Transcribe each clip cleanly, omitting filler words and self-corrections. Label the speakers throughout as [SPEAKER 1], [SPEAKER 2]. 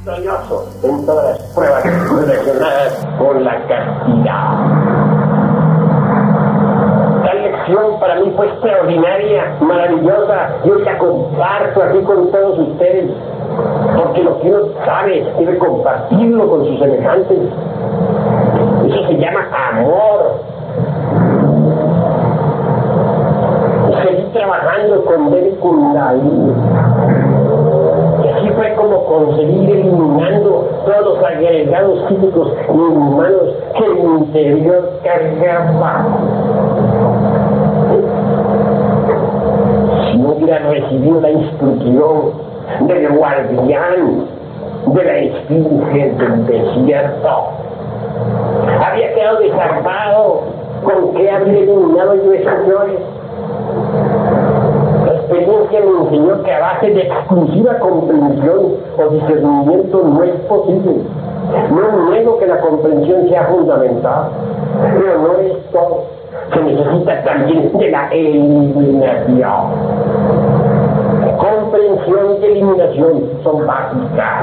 [SPEAKER 1] victorioso en todas las pruebas relacionadas con la castidad. Tal lección para mí fue extraordinaria, maravillosa. Yo la comparto aquí con todos ustedes, porque lo que uno sabe debe compartirlo con sus semejantes. Eso se llama amor. Seguí trabajando con Kundalini. Y así fue como conseguir eliminando todos los agregados químicos inhumanos que el interior cargaba. Si no hubiera recibido la instrucción del guardián de la esfinge del desierto, había quedado desarmado. ¿Con qué habría eliminado yo esos yoes? La experiencia me enseñó que a base de exclusiva comprensión o discernimiento no es posible. No niego que la comprensión sea fundamental, pero no es todo. Se necesita también de la eliminación. Comprensión y eliminación son básicas.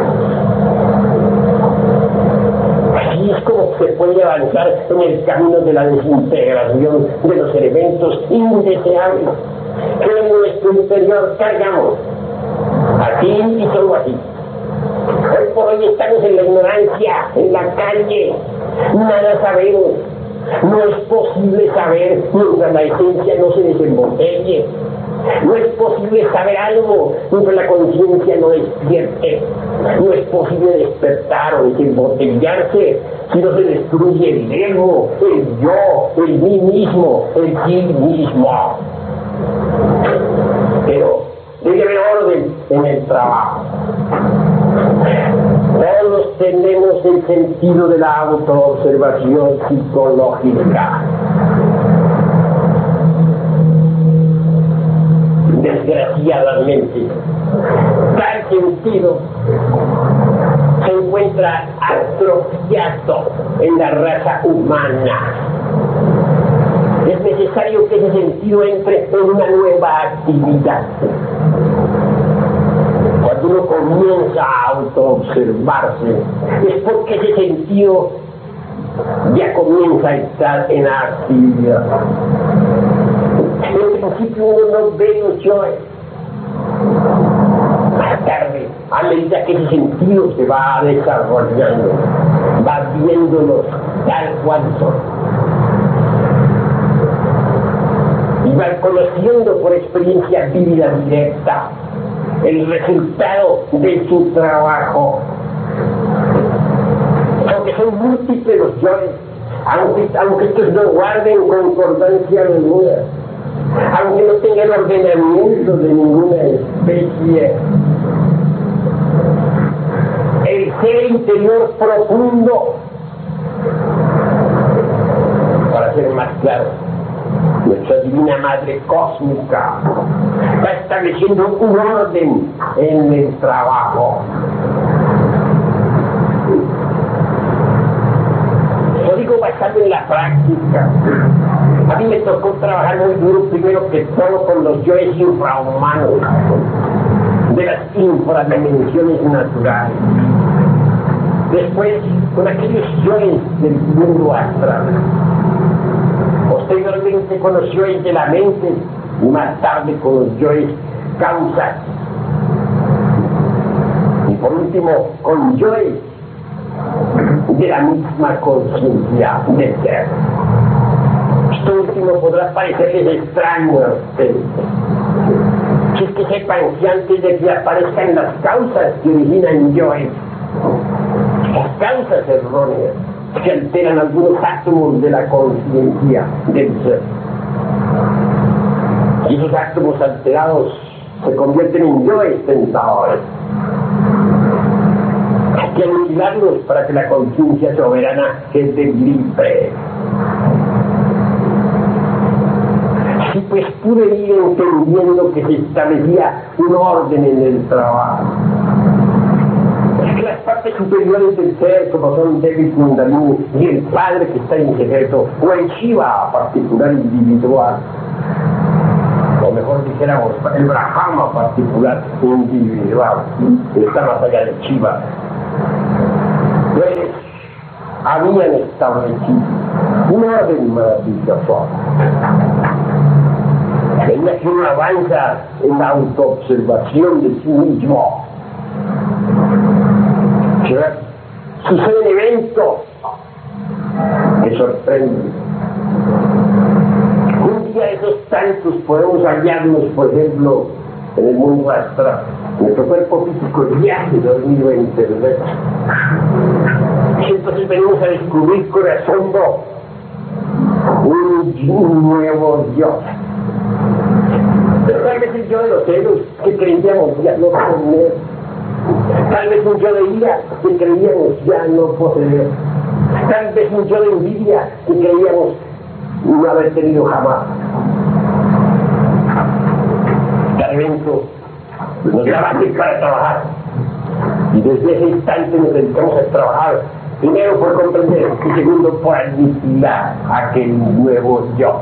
[SPEAKER 1] Así es como se puede avanzar en el camino de la desintegración de los elementos indeseables que en nuestro interior cargamos. Así y solo así. Hoy por hoy estamos en la ignorancia, en la calle. Nada sabemos. No es posible saber mientras la esencia no se desembotelle. No es posible saber algo mientras la conciencia no despierte. No es posible despertar o desembotellarse si no se destruye el ego, el yo, el mí mismo, el sí mismo. Pero debe haber orden en el trabajo. Todos tenemos el sentido de la autoobservación psicológica. Desgraciadamente, tal sentido se encuentra atrofiado en la raza humana. Es necesario que ese sentido entre en una nueva actividad. Cuando uno comienza a autoobservarse, es porque ese sentido ya comienza a estar en actividad. En principio uno no ve los yoes. Más tarde, a medida que ese sentido se va desarrollando, va viéndolos tal cual son. Y va conociendo por experiencia vívida directa el resultado de su trabajo. Aunque son múltiples los yoes, aunque estos no guarden concordancia alguna, aunque no tengan ordenamiento de ninguna especie, el ser interior profundo, para ser más claro, nuestra divina madre cósmica está estableciendo un orden en el trabajo. Lo digo basado en la práctica. A mí me tocó trabajar muy duro, primero que todo con los yoes infrahumanos de las infradimensiones naturales. Después con aquellos yoes del mundo astral. Posteriormente con los yoes de la mente y más tarde con los yoes causas. Y por último con yoes de la misma conciencia del ser. Esto último podrá parecerles extraño a ustedes. Si es que sepan que antes de que aparezcan las causas que originan yoes, las causas erróneas que alteran algunos átomos de la conciencia del ser. Y esos átomos alterados se convierten en yoes pensadores. Hay que aniquilarlos para que la conciencia soberana quede libre. Así pues pude ir entendiendo que se establecía un orden en el trabajo. Es que las partes superiores del ser, como son Devi Kundalini y el Padre que está en secreto, o el Shiva particular individual, o mejor dijéramos, el Brahma particular individual, que está más allá del Shiva, Pues habían establecido un orden maravilloso en la que uno avanza en la autoobservación de sí mismo. Suceden eventos que sorprenden. Un día esos tantos podemos hallarnos, por ejemplo, en el mundo astral. Nuestro cuerpo físico viaje dormido en internet. Y entonces venimos a descubrir con asombro un nuevo yo. Pero tal vez el yo de los celos que creíamos ya no tener. Tal vez un yo de ira que creíamos ya no poseer. Tal vez un yo de envidia que creíamos no haber tenido jamás. Cada evento nos da base para trabajar. Y desde ese instante nos dedicamos a trabajar. Primero por comprender y segundo por aniquilar aquel nuevo yo.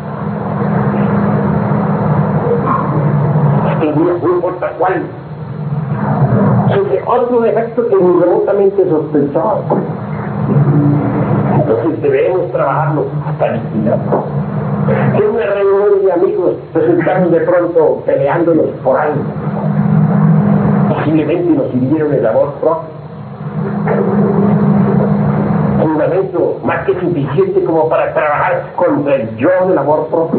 [SPEAKER 1] No importa cuál. Sobre otro defecto que ni remotamente sospechaba. Entonces debemos trabajarlo hasta aniquilarlo. En una reunión de amigos resultamos de pronto peleándonos por algo. Posiblemente nos hirieron el amor propio. Fundamento más que suficiente como para trabajar contra el yo del amor propio.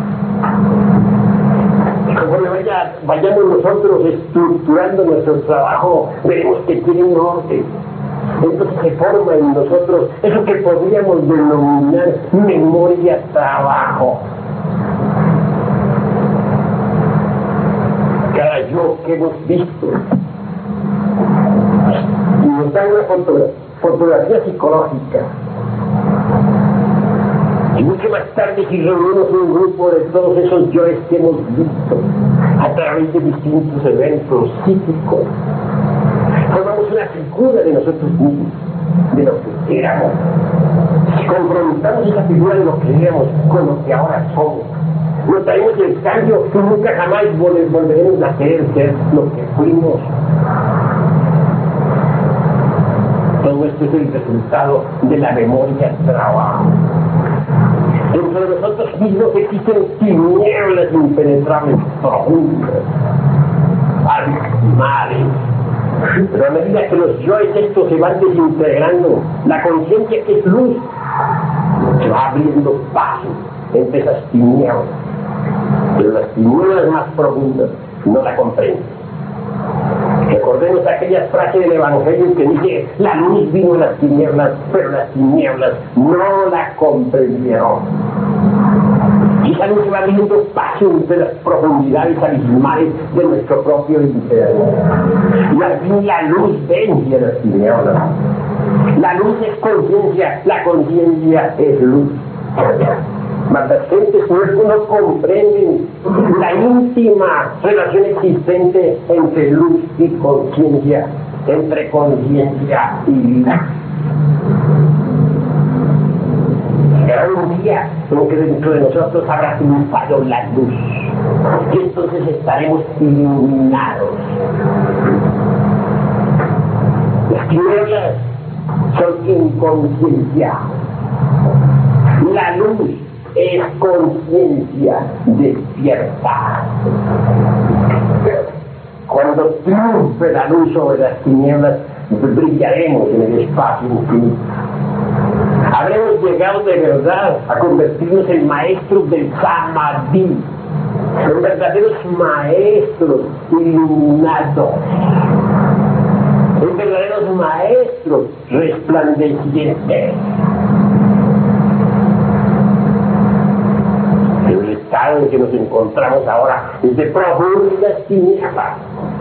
[SPEAKER 1] Conforme vayamos nosotros estructurando nuestro trabajo, veremos que tiene un orden. Entonces se forma en nosotros eso que podríamos denominar memoria-trabajo. Cada yo que hemos visto nos da una fotografía psicológica. Y mucho más tarde, si reunimos un grupo de todos esos yoes que hemos visto a través de distintos eventos psíquicos, formamos una figura de nosotros mismos, de lo que éramos. Si confrontamos esa figura de lo que éramos con lo que ahora somos, notaremos el cambio y nunca jamás volveremos a querer ser lo que fuimos. Todo esto es el resultado de la memoria-trabajo. Dentro de nosotros mismos existen tinieblas impenetrables profundas, abismales. Pero a medida que los yoes estos se van desintegrando, la conciencia que es luz se va abriendo paso entre esas tinieblas. Pero las tinieblas más profundas no la comprenden. Recordemos aquella frase del Evangelio que dice: la luz vino a las tinieblas, pero las tinieblas no la comprendieron. Y esa luz se va abriendo paso entre las profundidades abismales de nuestro propio interior. Y al fin la luz vence a las tinieblas. La luz es conciencia, la conciencia es luz. Mas las gentes no comprenden la íntima relación existente entre luz y conciencia, entre conciencia y luz. Será un día en que dentro de nosotros habrá triunfado la luz, y entonces estaremos iluminados. Las tinieblas son inconsciencia. La luz es conciencia despierta. Cuando triunfe la luz sobre las tinieblas, brillaremos en el espacio infinito. Habremos llegado de verdad a convertirnos en maestros del Samadhi, en verdaderos maestros iluminados, en verdaderos maestros resplandecientes. El estado en que nos encontramos ahora es de profundas tinieblas.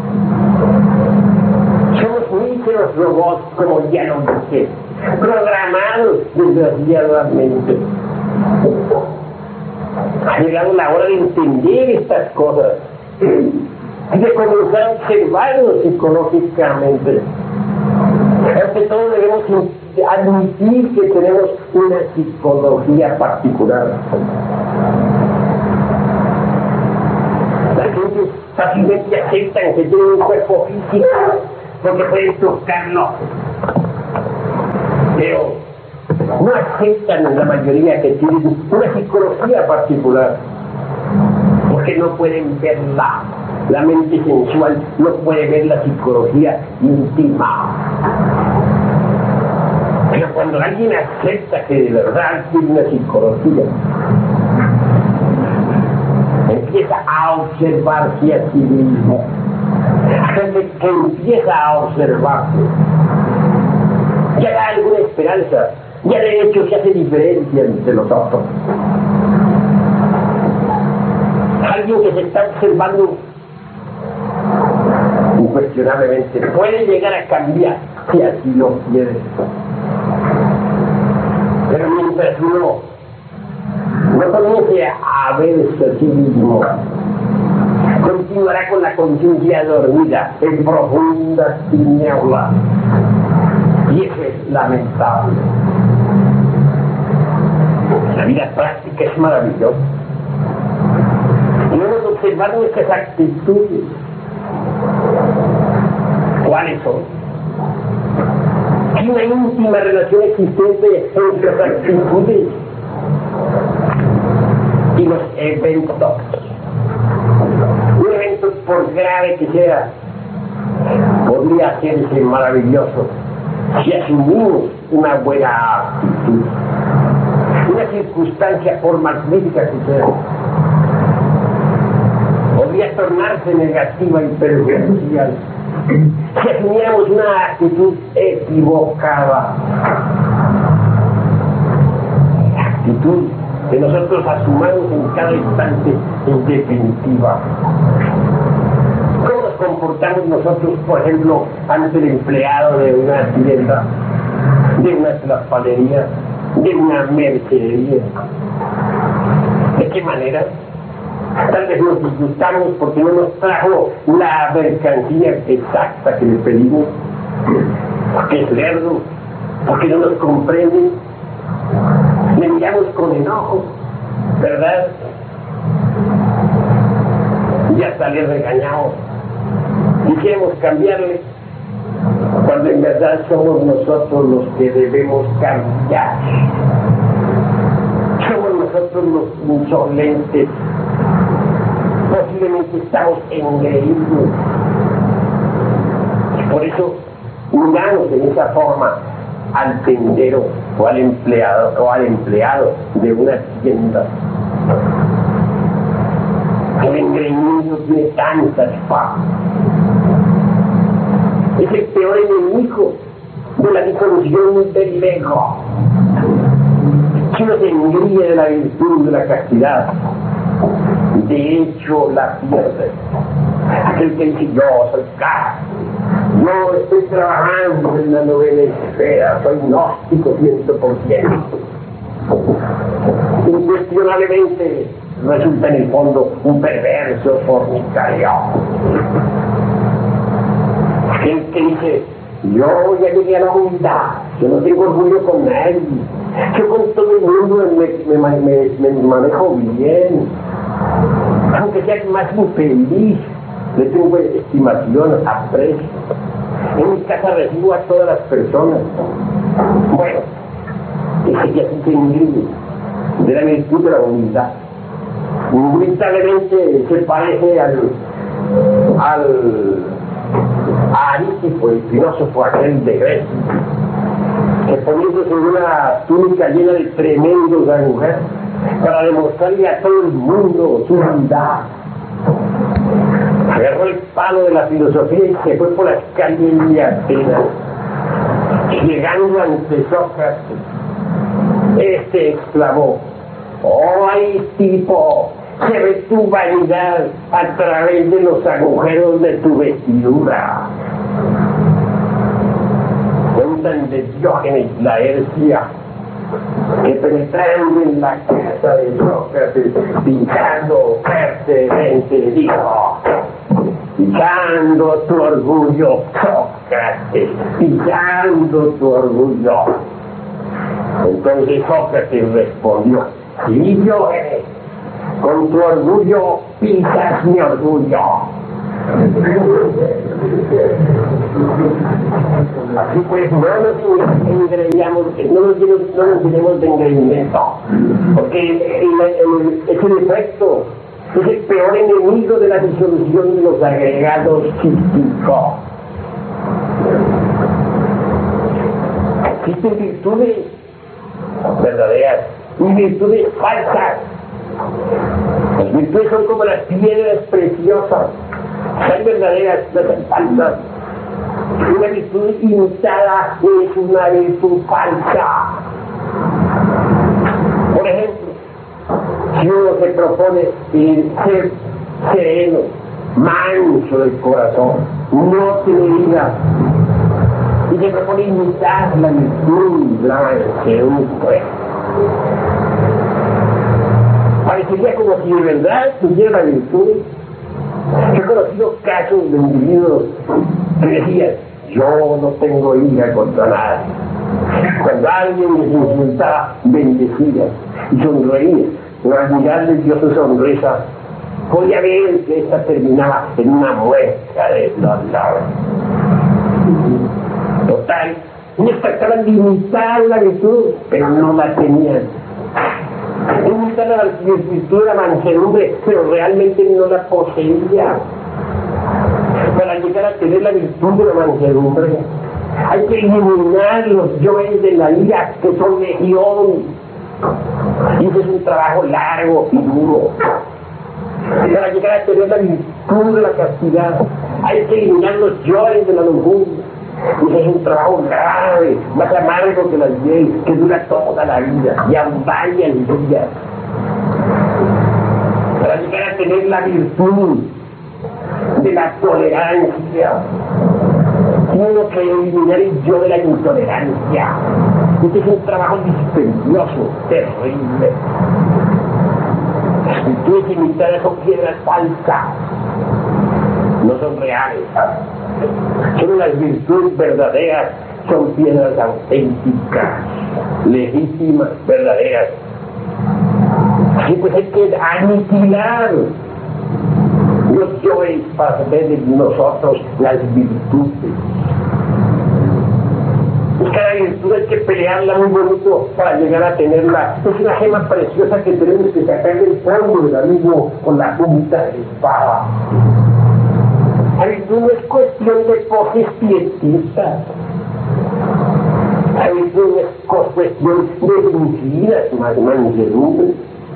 [SPEAKER 1] Somos míseros robots, como ya lo dije, programados desgraciadamente. Ha llegado la hora de entender estas cosas y de comenzar a observarnos psicológicamente. Ante todo debemos admitir que tenemos una psicología particular. La gente fácilmente aceptan que tiene un cuerpo físico porque pueden tocarlo. Pero no aceptan la mayoría que tienen una psicología particular, porque no pueden verla. La mente sensual no puede ver la psicología íntima. Pero cuando alguien acepta que de verdad tiene una psicología, empieza a observarse a sí mismo, gente que empieza a observarse, ya da alguna esperanza, ya de hecho se hace diferencia entre los otros. Alguien que se está observando incuestionablemente puede llegar a cambiar si así lo quiere. Pero mientras uno no comience a verse a sí mismo, continuará con la conciencia dormida en profundas tinieblas. Y eso es lamentable. La vida práctica es maravillosa. Debemos observar nuestras actitudes. ¿Cuáles son? Hay una íntima relación existente entre las actitudes y los eventos. Un evento, por grave que sea, podría hacerse maravilloso si asumimos una buena actitud. Una circunstancia, por magnífica que sea, podría tornarse negativa y perjudicial si asumiéramos una actitud equivocada. Actitud que nosotros asumamos en cada instante en definitiva. ¿Cómo nos comportamos nosotros, por ejemplo, ante el empleado de una tienda, de una trapalería, de una mercería? ¿De qué manera? Tal vez nos disgustamos porque no nos trajo la mercancía exacta que le pedimos, porque es lerdo, porque no nos comprende. Le miramos con enojo, ¿verdad? Y hasta le regañamos. Quisiéramos cambiarle, cuando en verdad somos nosotros los que debemos cambiar. Somos nosotros los insolentes. Posiblemente estamos engreídos. Por eso miramos de esa forma al tendero o al empleado de una tienda. El engreimiento tiene tantas fases. Es el peor enemigo de la disolución del ego. Si uno se engríe de la virtud de la castidad, de hecho la pierde. Aquel que dice: yo soy castro, yo estoy trabajando en la novena esfera, soy gnóstico 100%. Incuestionablemente resulta en el fondo un perverso fornicario. Aquel que dice: yo ya llegué a la humildad, yo no tengo orgullo con nadie, yo con todo el mundo me manejo bien, aunque sea más infeliz, le tengo estimación, aprecio. En mi casa recibo a todas las personas. Bueno, ese ya se engríe de la virtud de la humildad. Inevitablemente se parece a Arístipo, el filósofo aquel de Grecia, que poniéndose una túnica llena de tremendos agujeros para demostrarle a todo el mundo su humildad, agarró el palo de la filosofía y se fue por las calles de Atenas. Llegando ante Sócrates, este exclamó: ¡oh, Arístipo! Se ve tu vanidad a través de los agujeros de tu vestidura. Cuentan de Diógenes Laercia que penetrando en la casa de Sócrates, picando fuertemente, dijo: picando tu orgullo, Sócrates, picando tu orgullo. Entonces Sócrates respondió: sí, Diógenes, con tu orgullo pisas mi orgullo. Así pues, no nos engreíamos, no nos diremos de engreimiento, porque ese defecto es el peor enemigo de la disolución de los agregados psíquicos. Existen virtudes verdaderas y virtudes falsas. Las virtudes son como las piedras preciosas, son verdaderas, no son falsas. Una virtud imitada es una virtud falsa. Por ejemplo, si uno se propone ser sereno, manso del corazón, no tener ira, y se propone imitar la virtud, la mansedumbre, parecería como si de verdad tuviera la virtud. He conocido casos de individuos que decían: yo no tengo ira contra nadie. Cuando alguien les insultaba, bendecía y sonreía. Pero al mirarles dio su sonrisa, podía ver que esta terminaba en una muesca de dolor. Total, ellos trataban de imitar la virtud, pero no la tenían. Imitar la virtud de la mansedumbre, pero realmente no la poseía. Para llegar a tener la virtud de la mansedumbre, hay que eliminar los yoes de la ira, que son legión. Y ese es un trabajo largo y duro. Para llegar a tener la virtud de la castidad, hay que eliminar los yoes de la lujuria. Y ese es un trabajo grave, más amargo que la ley, que dura toda la vida y aún varias vidas. Para llegar a tener la virtud de la tolerancia, tiene que eliminar el yo de la intolerancia. Este es un trabajo dispendioso, terrible. Las virtudes imitadas son piedras falsas, no son reales. Solo las virtudes verdaderas son piedras auténticas, legítimas, verdaderas. Así pues hay que aniquilar los yoes para ver en nosotros las virtudes. Cada virtud hay que pelearla muy bonito para llegar a tenerla. Es una gema preciosa que tenemos que sacar del fondo del abismo con la punta de la espada. La virtud no es cuestión de poses pietistas. La virtud no es cuestión de fingidas mansedumbre,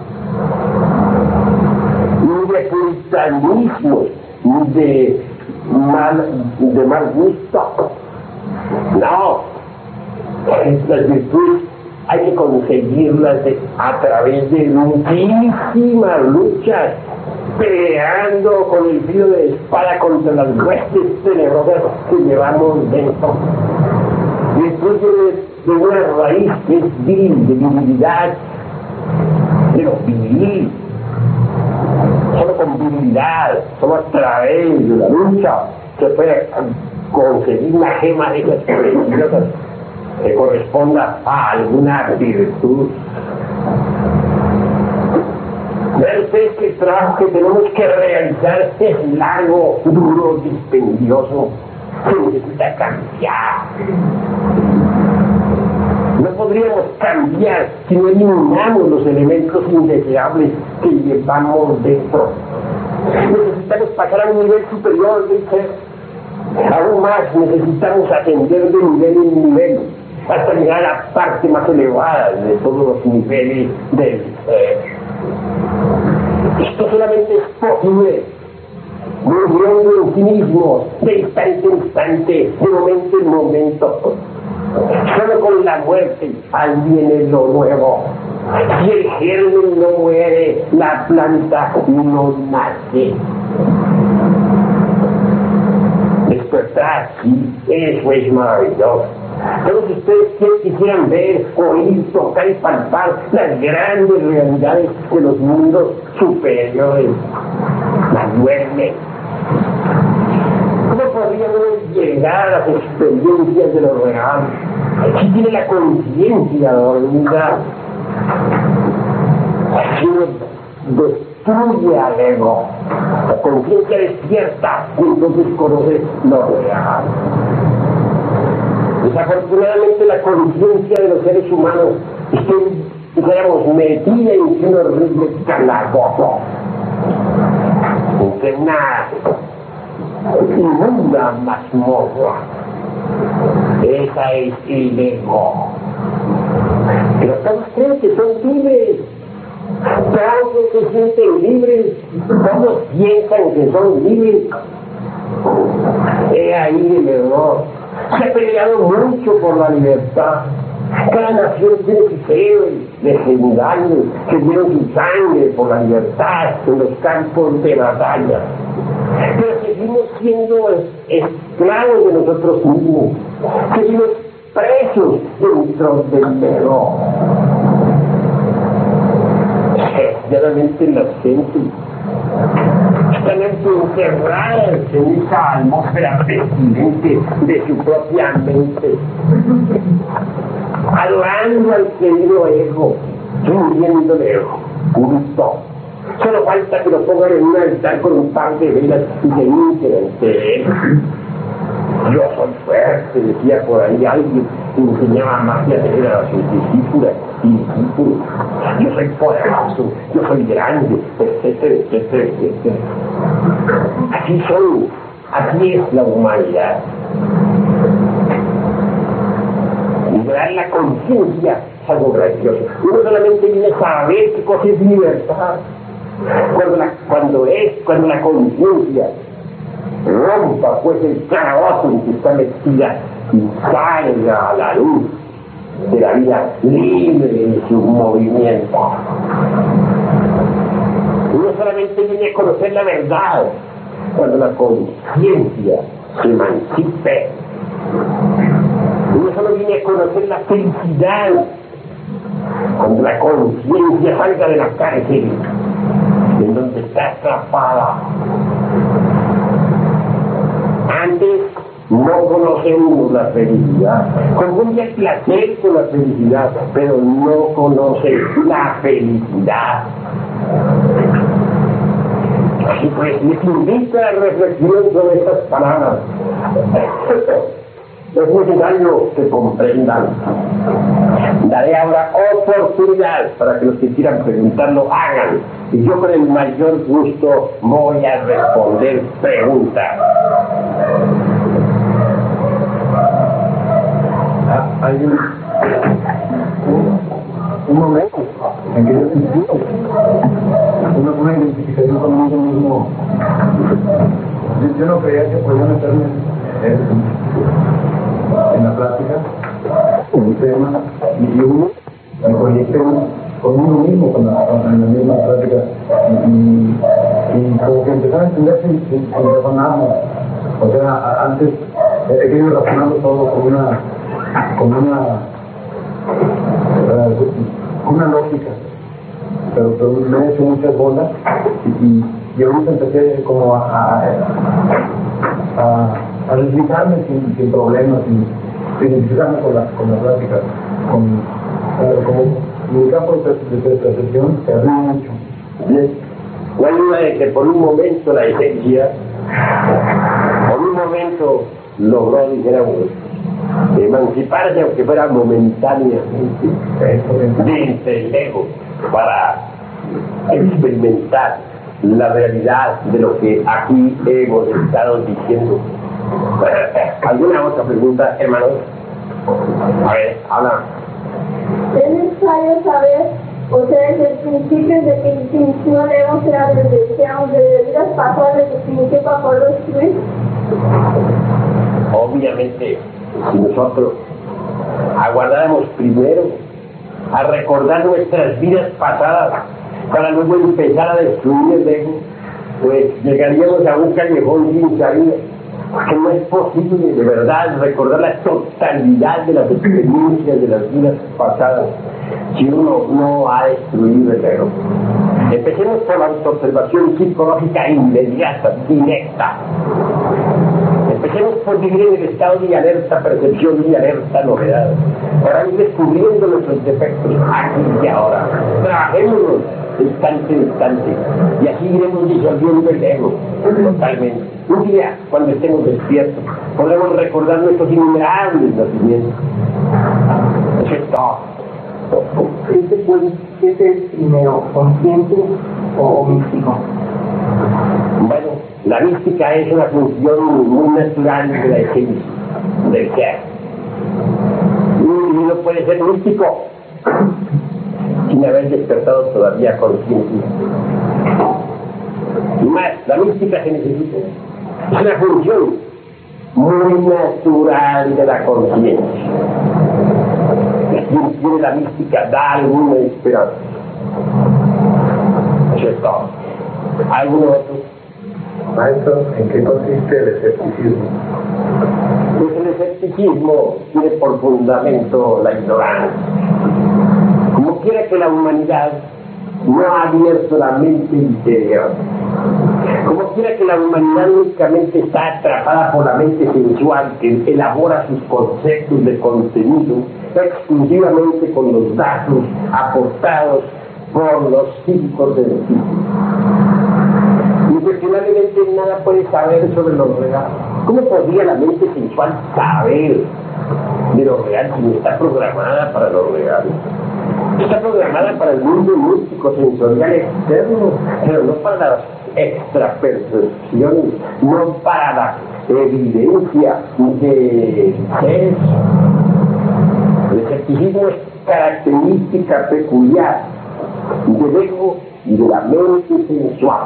[SPEAKER 1] ni de puritanismo, ni de mal gusto. No. Las virtudes hay que conseguirlas a través de muchísimas luchas, peleando con el filo de espada contra las huestes tenebrosas que llevamos dentro. Virtud de una raíz que es vil, de virilidad, de lo viril. Solo con virilidad, solo a través de la lucha se puede conseguir una gema de esas preciosas que corresponda a alguna virtud. Ver usted que el trabajo que tenemos que realizar es largo, duro, dispendioso. Se necesita cambiar. No podríamos cambiar si no eliminamos los elementos indeseables que llevamos dentro. Necesitamos pasar a un nivel superior del ser. Aún más necesitamos ascender de nivel en nivel hasta llegar a la parte más elevada de todos los niveles del ser. Esto solamente es posible muriendo en sí mismos, de instante en instante, de momento en momento. Solo con la muerte ahí viene lo nuevo. Si el germen no muere, la planta no nace. Despertar, sí, eso es maravilloso. Todos ustedes que quisieran ver, oír, tocar y palpar las grandes realidades de los mundos superiores, las duermen. ¿Cómo podríamos llegar a las experiencias de los regalos? Si tiene la conciencia dormida, si uno destruye al ego, La conciencia despierta y entonces conoce lo real. Desafortunadamente la conciencia de los seres humanos está, digamos, metida en un horrible calabozo, entre una inmunda mazmorra. Esa es el ego. Pero todos creen que son libres. Todos se sienten libres. Todos piensan que son libres. He ahí el error. Se ha peleado mucho por la libertad. Cada nación tiene sus héroes legendarios que dieron su sangre por la libertad en los campos de batalla. Pero seguimos siendo esclavos de nosotros mismos. Seguimos presos dentro del ego. Desgraciadamente la gente están encerradas en esa atmósfera pestilente de su propia mente, adorando al querido ego, rindiendo el ego, culto. Solo falta que lo pongan en un altar con un par de velas y se hinchen ante él. Yo soy fuerte, decía por ahí alguien que enseñaba magia de a sus discípulas y discípulos. Yo soy poderoso, yo soy grande, etcétera, etcétera, etcétera. Así es la humanidad. Liberar la conciencia es algo gracioso. Uno solamente viene a saber qué cosa es libertad. Cuando la conciencia rompa pues el calabozo en que está metida y salga a la luz de la vida libre de sus movimientos. Uno solamente viene a conocer la verdad cuando la conciencia se emancipe. Uno solo viene a conocer la felicidad cuando la conciencia salga de la cárcel en donde está atrapada. Antes no conoce uno la felicidad. Confunde el placer con la felicidad, pero no conoce la felicidad. Así pues, les invito a la reflexión sobre estas palabras. Es necesario que comprendan. Daré ahora oportunidad para que los que quieran preguntarlo hagan. Y yo con el mayor gusto voy a responder preguntas.
[SPEAKER 2] Hay un momento en que yo sentí una identificación conmigo mismo. Yo no creía que podía meterme en la plática, en un tema, y uno me proyecté conmigo mismo en la misma plática, y como que empezaba a entender sin razonarnos. O sea, antes he querido razonando todo con una lógica, pero me he hecho muchas bolas y ahorita empecé como a deslizarme sin problemas, sin identificarme con la plática, como mi campo de percepción se abrió mucho.
[SPEAKER 1] No hay duda de que por un momento la esencia, por un momento logró, dijéramos, emanciparse, aunque fuera momentáneamente, del ego, para experimentar la realidad de lo que aquí hemos estado diciendo. ¿Alguna otra pregunta, hermanos? A ver, habla.
[SPEAKER 3] Es necesario saber, o sea, desde el principio de que el principio debemos ser advertenciados de vidas pasadas, de que significa por los tres.
[SPEAKER 1] Obviamente, si nosotros aguardáramos primero a recordar nuestras vidas pasadas para luego empezar a destruir el ego, pues llegaríamos a un callejón sin salida. Que no es posible de verdad recordar la totalidad de las experiencias de las vidas pasadas si uno no ha destruido el ego. Empecemos por la autoobservación psicológica inmediata, directa. Empecemos por vivir en el estado de alerta percepción y alerta novedad, para ir descubriendo nuestros defectos aquí y ahora. Trabajémonos distante, y así iremos disolviendo el ego totalmente. Un día, cuando estemos despiertos, podremos recordar nuestros innumerables nacimientos. Eso es todo.
[SPEAKER 4] ¿Qué es primero, consciente o místico?
[SPEAKER 1] Bueno, la mística es una función muy natural de la esencia del ser. Y no puede ser místico sin haber despertado todavía conciencia. Y más, la mística se necesita. Es una función muy natural de la conciencia. Quien tiene la mística da alguna esperanza. Eso es todo. ¿Alguno otro?
[SPEAKER 2] Maestro, ¿en qué consiste el escepticismo?
[SPEAKER 1] Pues el escepticismo tiene por fundamento la ignorancia. Como quiera que la humanidad no ha abierto la mente interior, como quiera que la humanidad únicamente está atrapada por la mente sensual que elabora sus conceptos de contenido exclusivamente con los datos aportados por los psíquicos del espíritu. Impresionantemente nada puede saber sobre lo real. ¿Cómo podría la mente sensual saber de lo real si no está programada para lo real? Está programada para el mundo místico sensorial externo, pero no para las extrapercepciones, no para la evidencia de seres. El escepticismo es característica peculiar del ego y de la mente sensual.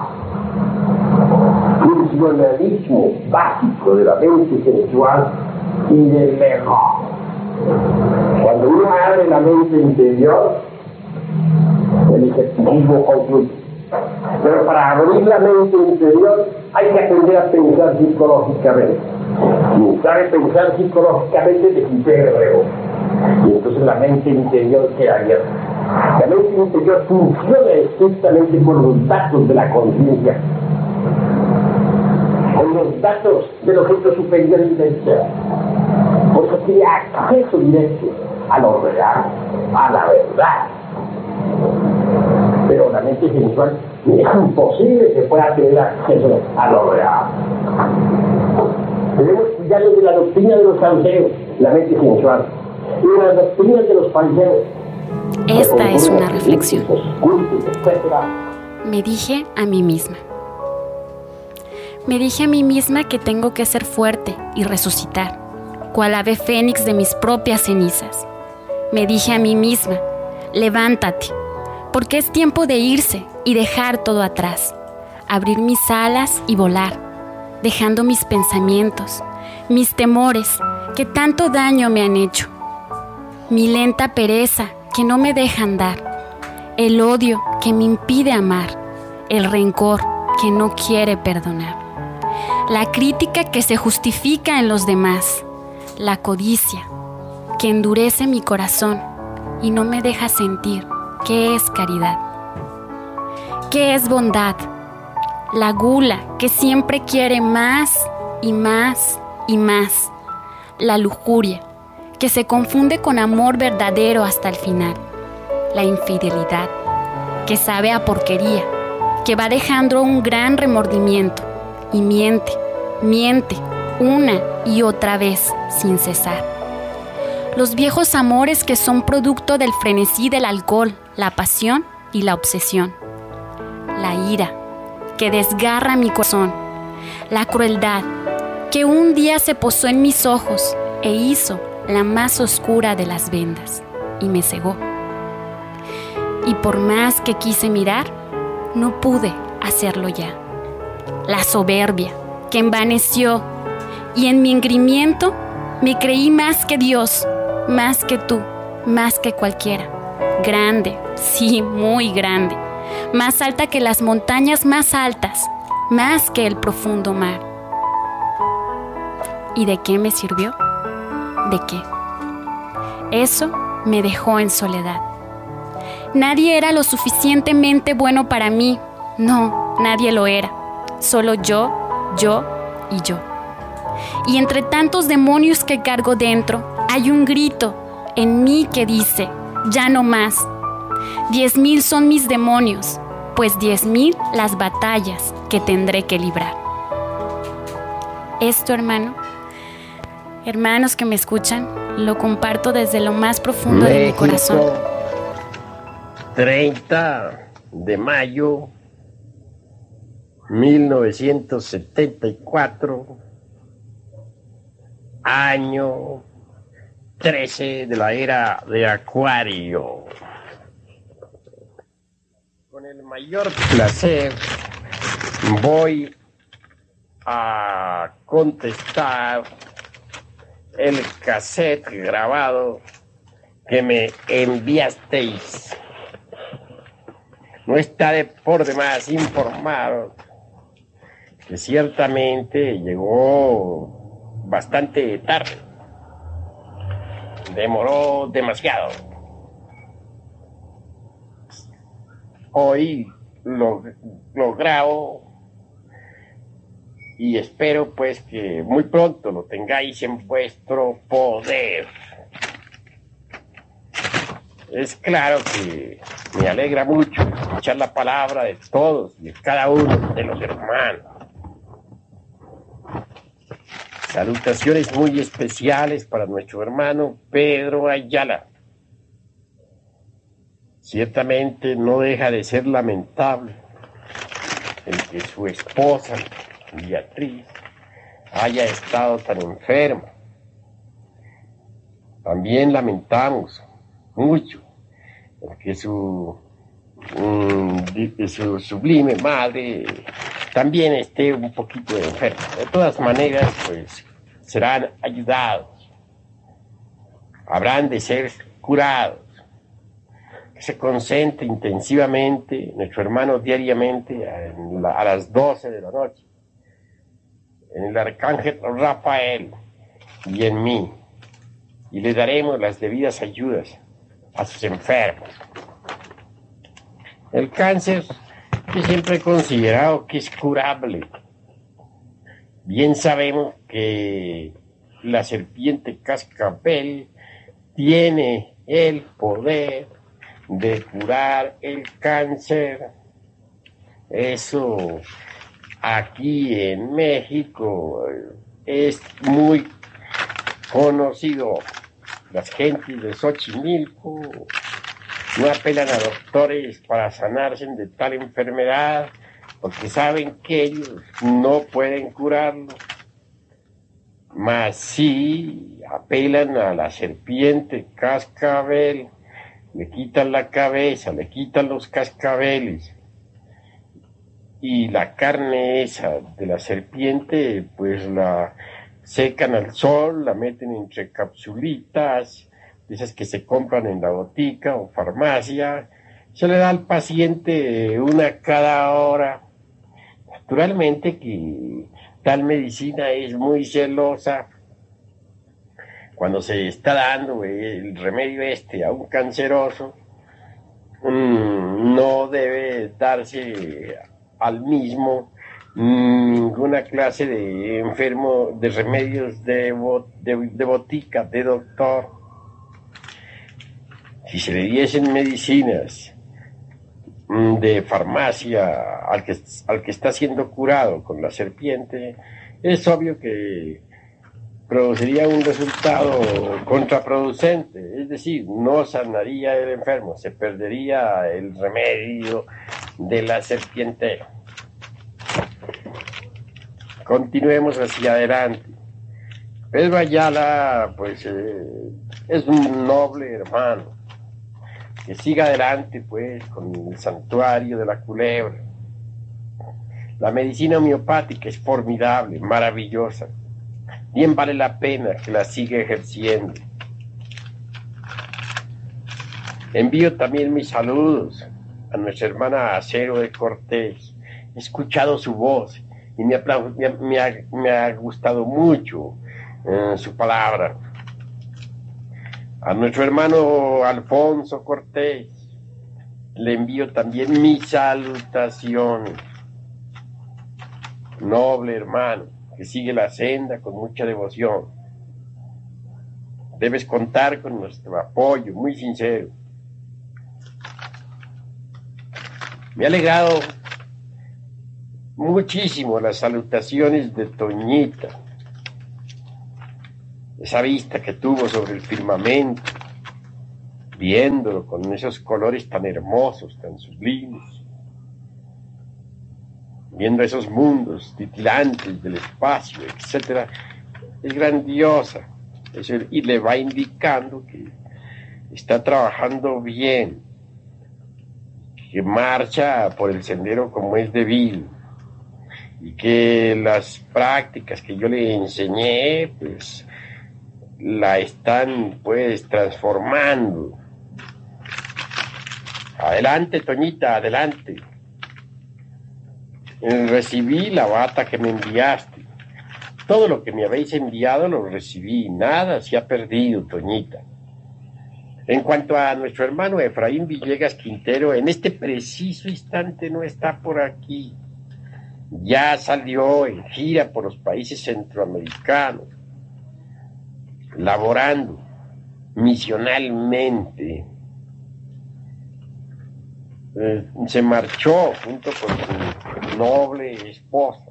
[SPEAKER 1] Funcionalismo básico de la mente sensual y del ego. Cuando uno abre la mente interior, el escepticismo concluye. Pero para abrir la mente interior hay que aprender a pensar psicológicamente. Quien sabe pensar psicológicamente desintegra el ego. Y entonces la mente interior queda abierta. La mente interior funciona estrictamente con los datos de la conciencia, con los datos del objeto superior del ser. Por eso tiene acceso directo a lo real, a la verdad. Pero la mente sensual es imposible que pueda tener acceso a lo real. Debemos cuidarnos de la doctrina de los fariseos, la mente sensual, y de las doctrinas de los fariseos.
[SPEAKER 5] Esta es una reflexión. Me dije a mí misma. Me dije a mí misma que tengo que ser fuerte y resucitar, cual ave fénix de mis propias cenizas. Me dije a mí misma, levántate, porque es tiempo de irse y dejar todo atrás, abrir mis alas y volar, dejando mis pensamientos, mis temores que tanto daño me han hecho, mi lenta pereza que no me deja andar, el odio que me impide amar, el rencor que no quiere perdonar, la crítica que se justifica en los demás, la codicia que endurece mi corazón y no me deja sentir qué es caridad, qué es bondad, la gula que siempre quiere más y más y más, la lujuria que se confunde con amor verdadero hasta el final, la infidelidad que sabe a porquería, que va dejando un gran remordimiento y miente una y otra vez sin cesar. Los viejos amores que son producto del frenesí del alcohol, la pasión y la obsesión. La ira que desgarra mi corazón. La crueldad que un día se posó en mis ojos e hizo la más oscura de las vendas y me cegó. Y por más que quise mirar, no pude hacerlo ya. La soberbia que envaneció y en mi engrimiento me creí más que Dios, más que tú, más que cualquiera. Grande, sí, muy grande. Más alta que las montañas más altas, más que el profundo mar. ¿Y de qué me sirvió? ¿De qué? Eso me dejó en soledad. Nadie era lo suficientemente bueno para mí. No, nadie lo era. Solo yo y yo. Y entre tantos demonios que cargo dentro, hay un grito en mí que dice, ya no más. 10,000 son mis demonios, pues 10,000 las batallas que tendré que librar. Esto, hermanos que me escuchan, lo comparto desde lo más profundo de mi corazón.
[SPEAKER 1] 30 de mayo 1974, año 13 de la era de Acuario. Con el mayor placer voy a contestar el cassette grabado que me enviasteis. No está por demás informado que ciertamente llegó bastante tarde. Demoró demasiado. Hoy lo grabo y espero pues que muy pronto lo tengáis en vuestro poder. Es claro que me alegra mucho escuchar la palabra de todos y de cada uno de los hermanos. Salutaciones muy especiales para nuestro hermano Pedro Ayala. Ciertamente no deja de ser lamentable el que su esposa, Beatriz, haya estado tan enferma. También lamentamos mucho el que su sublime madre también esté un poquito enferma. De todas maneras, pues serán ayudados, habrán de ser curados. Que se concentre intensivamente nuestro hermano diariamente a las 12 de la noche en el arcángel Rafael y en mí, y le daremos las debidas ayudas a sus enfermos. El cáncer, que siempre he considerado que es curable. Bien sabemos que la serpiente cascabel tiene el poder de curar el cáncer. Eso aquí en México es muy conocido. Las gentes de Xochimilco no apelan a doctores para sanarse de tal enfermedad, porque saben que ellos no pueden curarlo, mas sí apelan a la serpiente cascabel, le quitan la cabeza, le quitan los cascabeles, y la carne esa de la serpiente pues la secan al sol, la meten entre capsulitas, esas que se compran en la botica o farmacia, se le da al paciente una cada hora. Naturalmente que tal medicina es muy celosa. Cuando se está dando el remedio a un canceroso, no debe darse al mismo ninguna clase de enfermo, de remedios de botica, de doctor. Si se le diesen medicinas de farmacia al que está siendo curado con la serpiente, es obvio que produciría un resultado contraproducente, es decir, no sanaría el enfermo, se perdería el remedio de la serpiente. Continuemos hacia adelante. Pedro Ayala, pues, es un noble hermano. Que siga adelante, pues, con el santuario de la culebra. La medicina homeopática es formidable, maravillosa. Bien vale la pena que la siga ejerciendo. Envío también mis saludos a nuestra hermana Acero de Cortés. He escuchado su voz y me ha gustado mucho su palabra. A nuestro hermano Alfonso Cortés le envío también mi salutación. Noble hermano, que sigue la senda con mucha devoción. Debes contar con nuestro apoyo muy sincero. Me ha alegrado muchísimo las salutaciones de Toñita, esa vista que tuvo sobre el firmamento, viéndolo con esos colores tan hermosos, tan sublimes, viendo esos mundos titilantes del espacio, etcétera, es grandiosa. Y le va indicando que está trabajando bien, que marcha por el sendero como es debido, y que las prácticas que yo le enseñé, pues, la están, pues, transformando. Adelante, Toñita, adelante. Recibí la bata que me enviaste. Todo lo que me habéis enviado lo recibí. Nada se ha perdido, Toñita. En cuanto a nuestro hermano Efraín Villegas Quintero, en este preciso instante no está por aquí. Ya salió en gira por los países centroamericanos, laborando misionalmente. Se marchó junto con su noble esposa.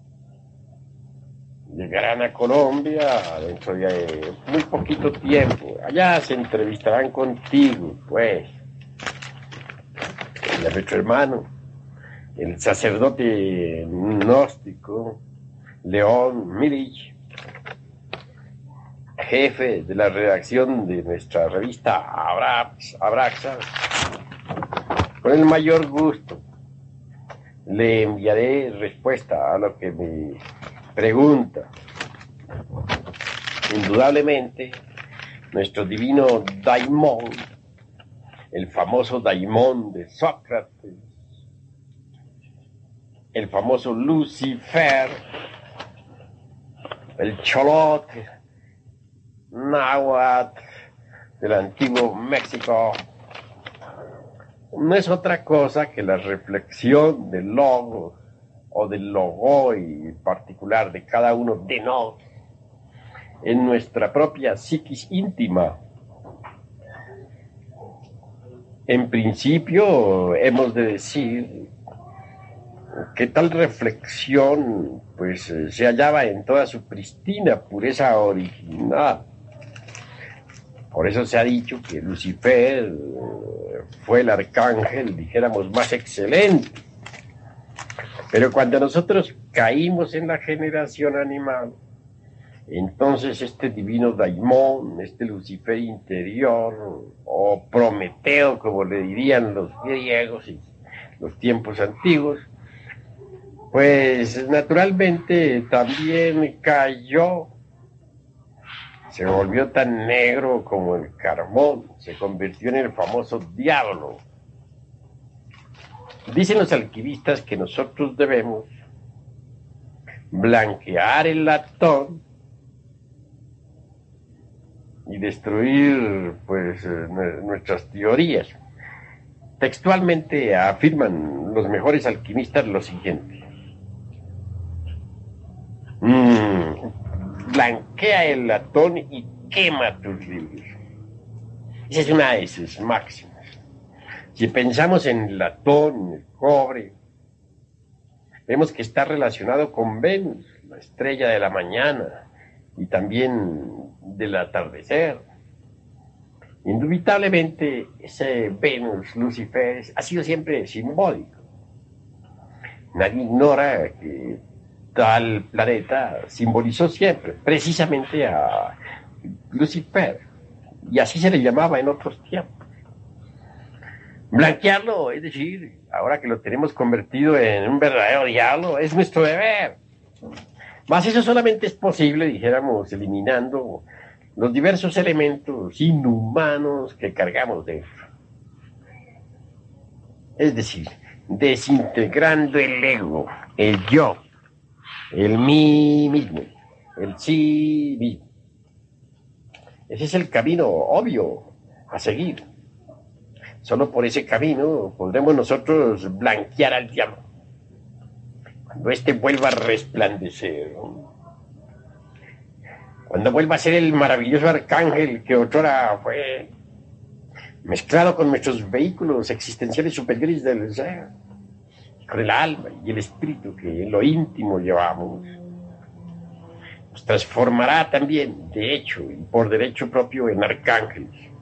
[SPEAKER 1] Llegarán a Colombia dentro de muy poquito tiempo. Allá se entrevistarán contigo, pues. Y a nuestro hermano, el sacerdote gnóstico León Milich, jefe de la redacción de nuestra revista Abraxas, con el mayor gusto le enviaré respuesta a lo que me pregunta. Indudablemente, nuestro divino Daimón, el famoso Daimón de Sócrates, el famoso Lucifer, el Cholote náhuatl del antiguo México, no es otra cosa que la reflexión del logos o del logoi particular de cada uno de nosotros en nuestra propia psiquis íntima. En principio, hemos de decir que tal reflexión pues se hallaba en toda su pristina pureza original. Por eso se ha dicho que Lucifer fue el arcángel, dijéramos, más excelente. Pero cuando nosotros caímos en la generación animal, entonces este divino Daimón, este Lucifer interior, o Prometeo, como le dirían los griegos y los tiempos antiguos, pues naturalmente también cayó. Se volvió tan negro como el carbón, se convirtió en el famoso diablo. Dicen los alquimistas que nosotros debemos blanquear el latón y destruir, pues, nuestras teorías. Textualmente afirman los mejores alquimistas lo siguiente: blanquea el latón y quema tus libros. Esa es una de sus máximas. Si pensamos en el latón, en el cobre, vemos que está relacionado con Venus, la estrella de la mañana y también del atardecer. Indubitablemente, ese Venus, Lucifer, ha sido siempre simbólico. Nadie ignora que tal planeta simbolizó siempre, precisamente a Lucifer, y así se le llamaba en otros tiempos. Blanquearlo, es decir, ahora que lo tenemos convertido en un verdadero diablo, es nuestro deber. Mas eso solamente es posible, dijéramos, eliminando los diversos elementos inhumanos que cargamos dentro. Es decir, desintegrando el ego, el yo, el mí mismo, el sí mismo. Ese es el camino obvio a seguir. Solo por ese camino podremos nosotros blanquear al diablo. Cuando éste vuelva a resplandecer, cuando vuelva a ser el maravilloso arcángel que otrora fue, mezclado con nuestros vehículos existenciales superiores del ser, con el alma y el espíritu que en lo íntimo llevamos. Nos transformará también, de hecho y por derecho propio, en arcángeles.